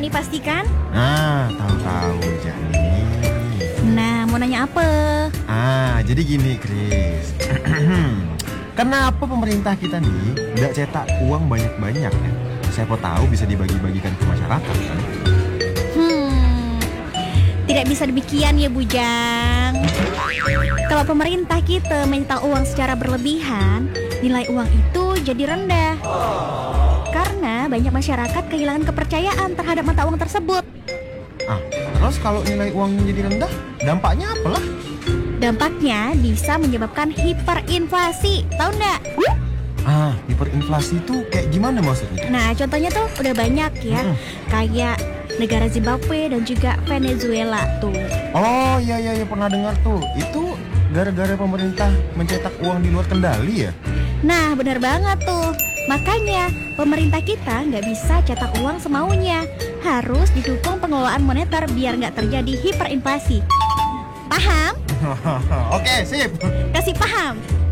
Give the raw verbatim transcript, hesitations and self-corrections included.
Jani pasti kan? Nah, tahu-tahu Jani. Nah, mau nanya apa? Ah, jadi gini, Chris. Kenapa pemerintah kita nih nggak cetak uang banyak-banyak ya? Siapa tahu bisa dibagi-bagikan ke masyarakat kan? Hmm, tidak bisa demikian ya Bujang. Kalau pemerintah kita mencetak uang secara berlebihan, nilai uang itu jadi rendah. Karena banyak masyarakat kehilangan kepercayaan terhadap mata uang tersebut. Ah, terus kalau nilai uangnya jadi rendah, dampaknya apalah? Dampaknya bisa menyebabkan hiperinflasi, tahu nggak? Ah, hiperinflasi itu kayak gimana maksudnya? Nah, contohnya tuh udah banyak ya, Hmm. kayak negara Zimbabwe dan juga Venezuela tuh. Oh iya iya iya pernah dengar tuh. Itu gara-gara pemerintah mencetak uang di luar kendali ya? Nah, benar banget tuh. Makanya, pemerintah kita nggak bisa cetak uang semaunya. Harus didukung pengelolaan moneter biar nggak terjadi hiperinflasi. Paham? Oke, sip. Kasih paham.